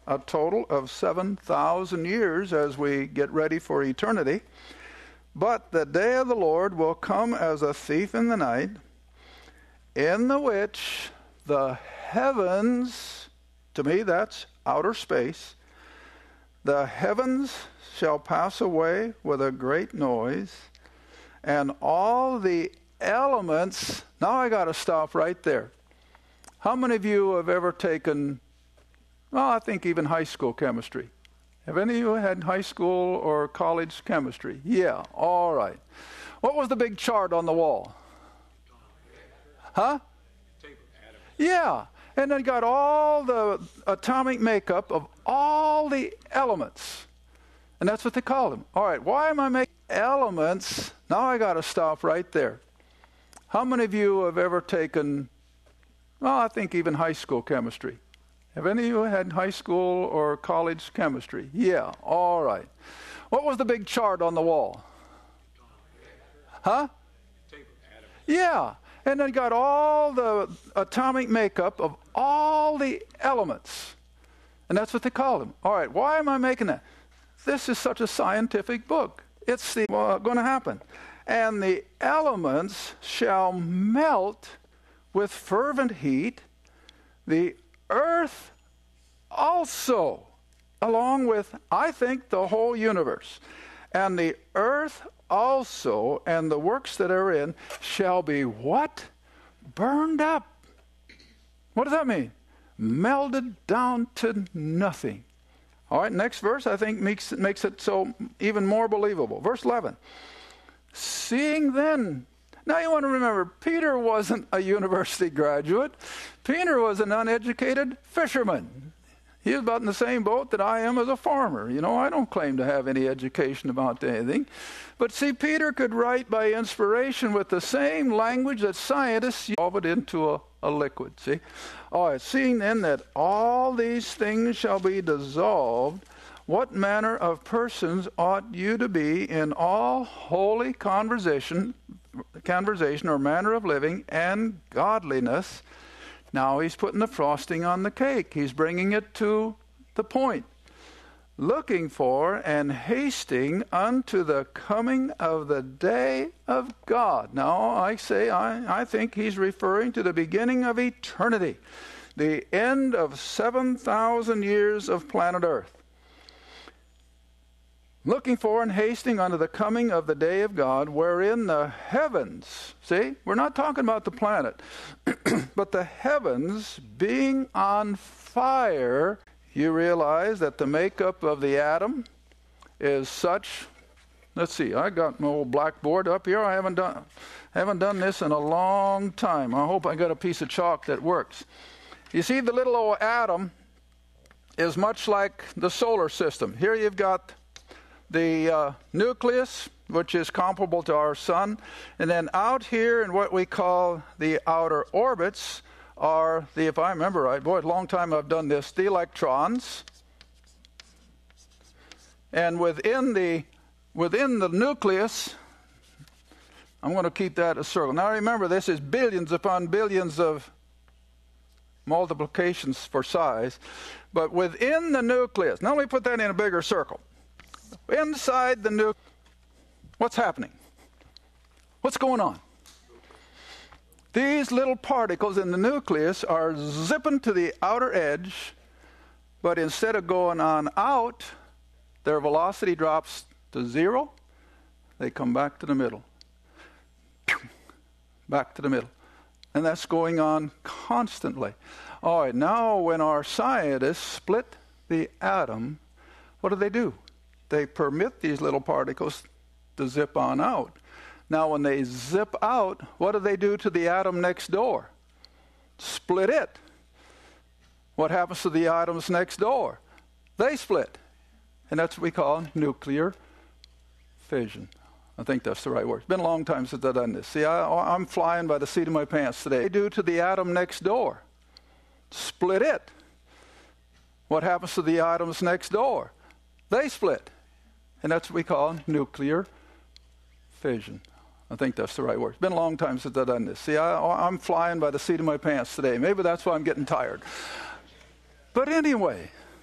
a total of 7,000 years as we get ready for eternity. But the day of the Lord will come as a thief in the night, in the which the heavens, to me that's outer space, the heavens shall pass away with a great noise, and all the elements. Now I got to stop right there. How many of you have ever taken, well, I think even high school chemistry? Have any of you had high school or college chemistry? Yeah, all right. What was the big chart on the wall? Huh? Yeah, and then got all the atomic makeup of all the elements. And that's what they call them. All right, why am I making elements? Now I got to stop right there. How many of you have ever taken, well, I think even high school chemistry? Have any of you had high school or college chemistry? Yeah, all right. What was the big chart on the wall? Huh? Yeah, and then got all the atomic makeup of all the elements. And that's what they call them. All right, why am I making that? This is such a scientific book. It's going to happen. And the elements shall melt with fervent heat, the earth also, along with, I think, the whole universe. And the earth also, and the works that are in, shall be what? Burned up. What does that mean? Melted down to nothing. All right, next verse I think makes it so even more believable. Verse 11. Seeing then, now you want to remember, Peter wasn't a university graduate. Peter was an uneducated fisherman. He was about in the same boat that I am as a farmer. You know, I don't claim to have any education about anything. But see, Peter could write by inspiration with the same language that scientists solve it into a liquid, see? All right, seeing then that all these things shall be dissolved, what manner of persons ought you to be in all holy conversation or manner of living and godliness? Now he's putting the frosting on the cake. He's bringing it to the point. Looking for and hasting unto the coming of the day of God. Now I think he's referring to the beginning of eternity, the end of 7,000 years of planet Earth. Looking for and hasting unto the coming of the day of God, wherein the heavens, see, we're not talking about the planet, but the heavens being on fire. You realize that the makeup of the atom is such. Let's see, I got my old blackboard up here. I haven't done this in a long time. I hope I got a piece of chalk that works. You see, the little old atom is much like the solar system. Here you've got the nucleus, which is comparable to our sun, and then out here in what we call the outer orbits are the, if I remember right, boy, a long time I've done this, the electrons. And within the nucleus, I'm going to keep that a circle. Now remember, this is billions upon billions of multiplications for size, but within the nucleus, now let me put that in a bigger circle. Inside the nucleus, what's happening? What's going on? These little particles in the nucleus are zipping to the outer edge, but instead of going on out, their velocity drops to zero. They come back to the middle. Back to the middle. And that's going on constantly. All right, now when our scientists split the atom, what do? They permit these little particles to zip on out. Now when they zip out, what do they do to the atom next door? Split it. What happens to the atoms next door? They split. And that's what we call nuclear fission. I think that's the right word. It's been a long time since I've done this. See, I'm flying by the seat of my pants today. They do to the atom next door? Split it. What happens to the atoms next door? They split. And that's what we call nuclear fission. I think that's the right word. It's been a long time since I've done this. See, I'm flying by the seat of my pants today. Maybe that's why I'm getting tired. But anyway,